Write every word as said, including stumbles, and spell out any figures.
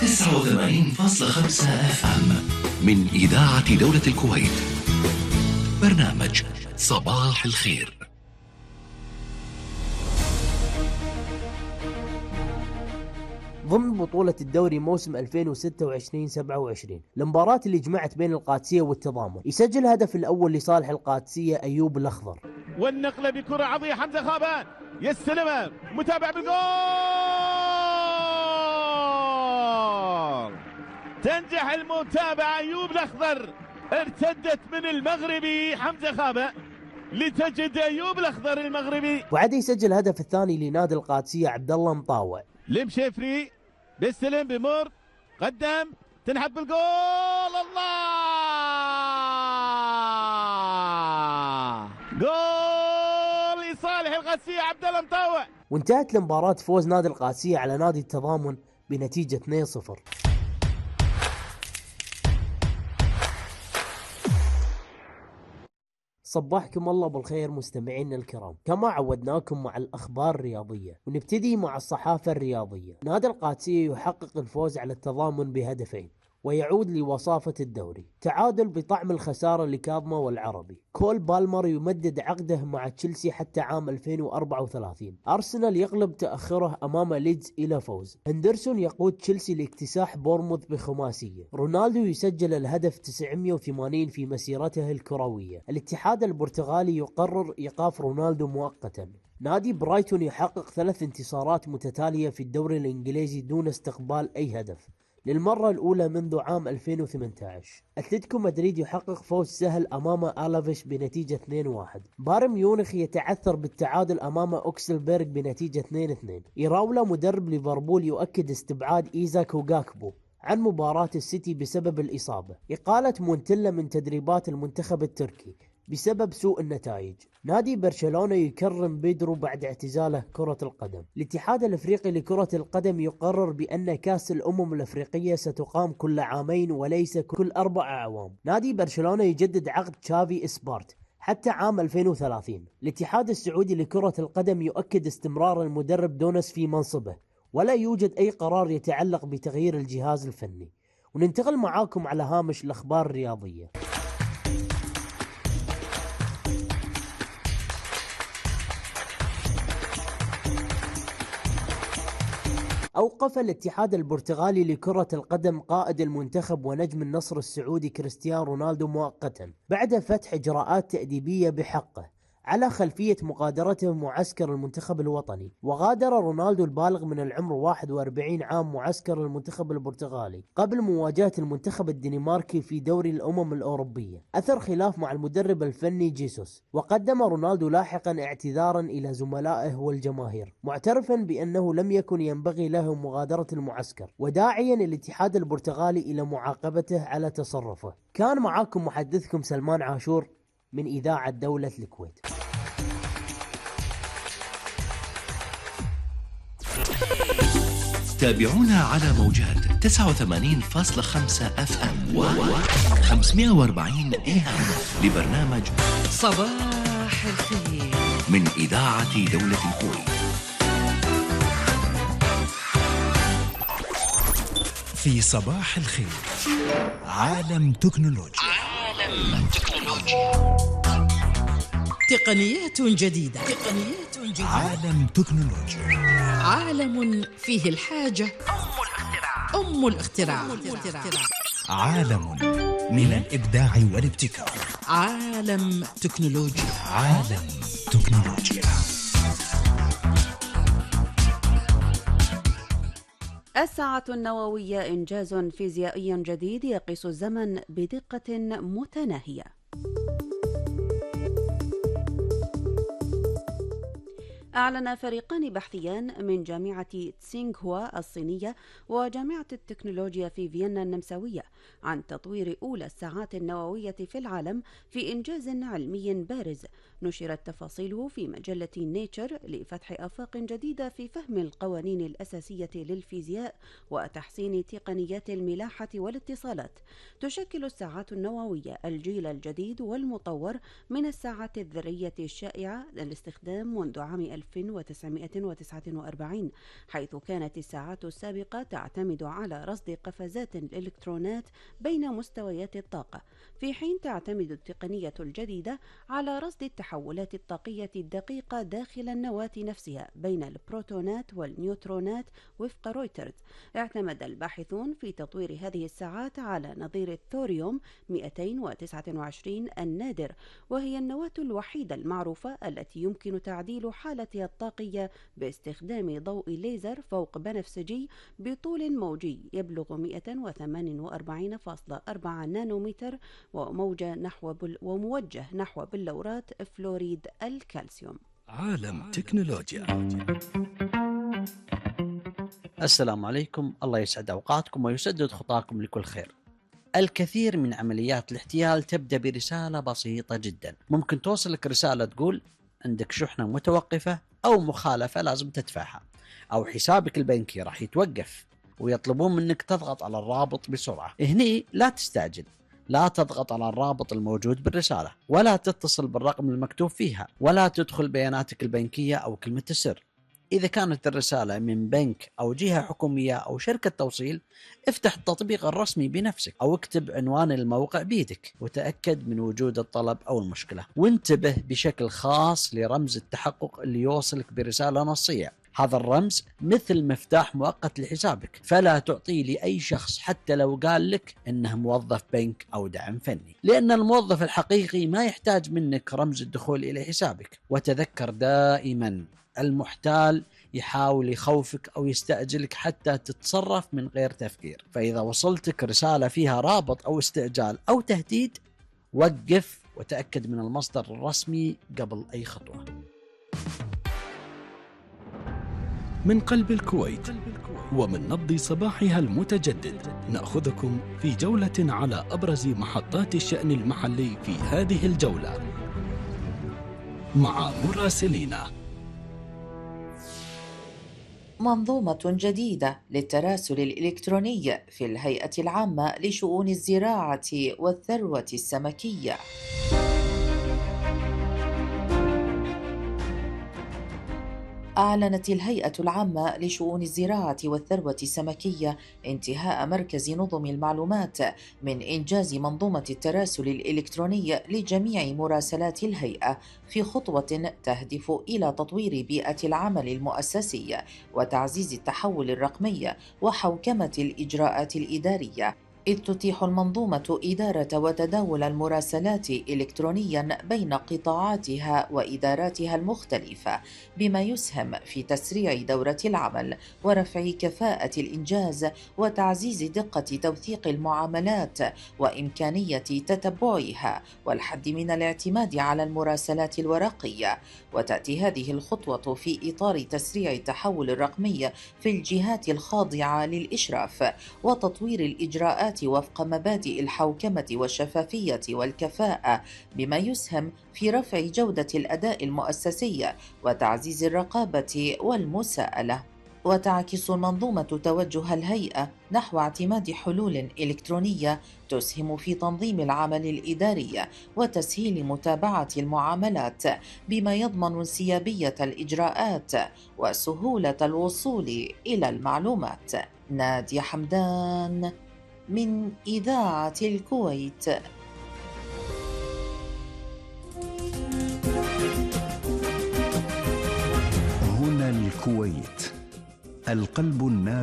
تسعة وثمانين فاصلة خمسة اف ام من إذاعة دولة الكويت. برنامج صباح الخير. ضمن بطولة الدوري موسم ألفين وستة وعشرين سبعة وعشرين، المباراة اللي جمعت بين القادسية والتضامن، يسجل هدف الأول لصالح القادسية أيوب الأخضر. والنقلة بكرة عرضية حمزة خابان يستلمها متابع بالجول، تنجح المتابعة أيوب الأخضر، ارتدت من المغربي حمزة خابان لتجد أيوب الأخضر المغربي. وعاد يسجل هدف الثاني لنادي القادسية عبد الله مطاوع. لمشيفري بيستلم بمر قدم تنحب بالجول، الله جول لصالح القادسية عبد الله مطاوع. وانتهت المباراة فوز نادي القادسية على نادي التضامن بنتيجة اثنين صفر. صباحكم الله بالخير مستمعينا الكرام، كما عودناكم مع الأخبار الرياضية، ونبتدي مع الصحافة الرياضية. نادي القادسية يحقق الفوز على التضامن بهدفين ويعود لوصافة الدوري. تعادل بطعم الخسارة لكاظمة والعربي. كول بالمر يمدد عقده مع تشيلسي حتى عام ألفين وأربعة وثلاثين. أرسنال يغلب تأخره أمام ليدز إلى فوز. هندرسون يقود تشيلسي لاكتساح بورموث بخماسية. رونالدو يسجل الهدف تسعمئة وثمانين في مسيرته الكروية. الاتحاد البرتغالي يقرر إيقاف رونالدو مؤقتا. نادي برايتون يحقق ثلاث انتصارات متتالية في الدوري الإنجليزي دون استقبال أي هدف للمرة الأولى منذ عام ألفين وثمانية عشر. أتلتيكو مدريد يحقق فوز سهل أمام آلافيش بنتيجة اثنين واحد. بايرن ميونخ يتعثر بالتعادل أمام أوكسلبرغ بنتيجة اثنين اثنين. إيراولا مدرب ليفربول يؤكد استبعاد إيزاك وغاكبو عن مباراة السيتي بسبب الإصابة. إقالة مونتيلا من تدريبات المنتخب التركي بسبب سوء النتائج. نادي برشلونة يكرم بيدرو بعد اعتزاله كرة القدم. الاتحاد الافريقي لكرة القدم يقرر بأن كأس الأمم الافريقية ستقام كل عامين وليس كل أربع أعوام. نادي برشلونة يجدد عقد تشافي إسبارت حتى عام ألفين وثلاثين. الاتحاد السعودي لكرة القدم يؤكد استمرار المدرب دونس في منصبه ولا يوجد أي قرار يتعلق بتغيير الجهاز الفني. وننتقل معاكم على هامش الأخبار الرياضية. أوقف الاتحاد البرتغالي لكرة القدم قائد المنتخب ونجم النصر السعودي كريستيانو رونالدو مؤقتا بعد فتح إجراءات تأديبية بحقه على خلفية مغادرته معسكر المنتخب الوطني. وغادر رونالدو البالغ من العمر واحد وأربعين عام معسكر المنتخب البرتغالي قبل مواجهة المنتخب الدنماركي في دوري الأمم الأوروبية أثر خلاف مع المدرب الفني جيسوس. وقدم رونالدو لاحقا اعتذارا إلى زملائه والجماهير معترفا بأنه لم يكن ينبغي له مغادرة المعسكر وداعيا الاتحاد البرتغالي إلى معاقبته على تصرفه. كان معاكم محدثكم سلمان عاشور من إذاعة دولة الكويت. تابعونا على موجات تسعة وثمانين فاصلة خمسة اف ام و خمسمئة وأربعين اي ام لبرنامج صباح الخير من إذاعة دولة الكويت. في صباح الخير عالم تكنولوجيا. عالم تكنولوجيا، تقنيات جديدة. تقنيات جديدة. عالم تكنولوجيا، عالم فيه الحاجة أم الاختراع. أم الاختراع. عالم من الإبداع والابتكار. عالم تكنولوجيا. عالم تكنولوجيا. الساعة النووية إنجاز فيزيائي جديد يقيس الزمن بدقة متناهية. أعلن فريقان بحثيان من جامعة تسينغهوا الصينية وجامعة التكنولوجيا في فيينا النمساوية عن تطوير أولى الساعات النووية في العالم في إنجاز علمي بارز نشرت تفاصيله في مجلة نيتشر لفتح آفاق جديدة في فهم القوانين الأساسية للفيزياء وتحسين تقنيات الملاحة والاتصالات. تشكل الساعات النووية الجيل الجديد والمطور من الساعات الذرية الشائعة للاستخدام منذ عام ألف وتسعمائة وتسعة وأربعين، حيث كانت الساعات السابقة تعتمد على رصد قفزات الإلكترونات بين مستويات الطاقة، في حين تعتمد التقنية الجديدة على رصد التحولات الطاقية الدقيقة داخل النواة نفسها بين البروتونات والنيوترونات. وفق رويترز، اعتمد الباحثون في تطوير هذه الساعات على نظير الثوريوم مئتين وتسعة وعشرين النادر، وهي النواة الوحيدة المعروفة التي يمكن تعديل حالتها الطاقية باستخدام ضوء ليزر فوق بنفسجي بطول موجي يبلغ مئة وثمانية وأربعين فاصلة أربعة نانومتر وموجة نحو بل وموجه نحو بلورات فلوريد الكالسيوم. عالم تكنولوجيا. السلام عليكم، الله يسعد أوقاتكم ويسدد خطاكم لكل خير. الكثير من عمليات الاحتيال تبدأ برسالة بسيطة جدا، ممكن توصلك رسالة تقول عندك شحنة متوقفة أو مخالفة لازم تدفعها، أو حسابك البنكي راح يتوقف، ويطلبون منك تضغط على الرابط بسرعة. هني لا تستعجل، لا تضغط على الرابط الموجود بالرسالة، ولا تتصل بالرقم المكتوب فيها، ولا تدخل بياناتك البنكية أو كلمة السر. إذا كانت الرسالة من بنك أو جهة حكومية أو شركة توصيل، افتح التطبيق الرسمي بنفسك أو اكتب عنوان الموقع بيدك وتأكد من وجود الطلب أو المشكلة، وانتبه بشكل خاص لرمز التحقق اللي يوصلك برسالة نصية. هذا الرمز مثل مفتاح مؤقت لحسابك، فلا تعطيه لأي شخص حتى لو قال لك إنه موظف بنك أو دعم فني، لأن الموظف الحقيقي ما يحتاج منك رمز الدخول إلى حسابك. وتذكر دائما، المحتال يحاول يخوفك أو يستعجلك حتى تتصرف من غير تفكير. فإذا وصلتك رسالة فيها رابط أو استعجال أو تهديد، وقف وتأكد من المصدر الرسمي قبل أي خطوة. من قلب الكويت ومن نبض صباحها المتجدد، نأخذكم في جولة على أبرز محطات الشأن المحلي في هذه الجولة مع مراسلينا. منظومة جديدة للتراسل الإلكتروني في الهيئة العامة لشؤون الزراعة والثروة السمكية. أعلنت الهيئة العامة لشؤون الزراعة والثروة السمكية انتهاء مركز نظم المعلومات من إنجاز منظومة التراسل الإلكتروني لجميع مراسلات الهيئة، في خطوة تهدف إلى تطوير بيئة العمل المؤسسي وتعزيز التحول الرقمي وحوكمة الإجراءات الإدارية، إذ تتيح المنظومة إدارة وتداول المراسلات إلكترونياً بين قطاعاتها وإداراتها المختلفة، بما يسهم في تسريع دورة العمل ورفع كفاءة الإنجاز وتعزيز دقة توثيق المعاملات وإمكانية تتبعها والحد من الاعتماد على المراسلات الورقية. وتأتي هذه الخطوة في إطار تسريع التحول الرقمي في الجهات الخاضعة للإشراف وتطوير الإجراءات وفق مبادئ الحوكمة والشفافية والكفاءة، بما يسهم في رفع جودة الأداء المؤسسي وتعزيز الرقابة والمساءلة. وتعكس المنظومة توجه الهيئة نحو اعتماد حلول إلكترونية تسهم في تنظيم العمل الإداري وتسهيل متابعة المعاملات، بما يضمن انسيابية الإجراءات وسهولة الوصول إلى المعلومات. نادية حمدان من إذاعة الكويت. هنا الكويت، القلب النابض.